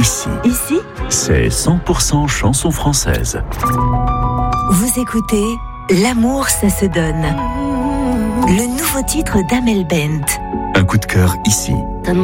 ici. Ici, c'est 100% chanson française. vous écoutez L'amour, ça se donne. Le nouveau titre d'Amel Bent. Un coup de cœur ici.